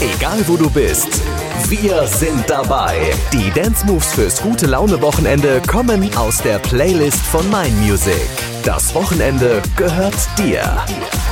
Egal wo du bist, wir sind dabei. Die Dance Moves fürs gute Laune-Wochenende kommen aus der Playlist von Mein Music. Das Wochenende gehört dir.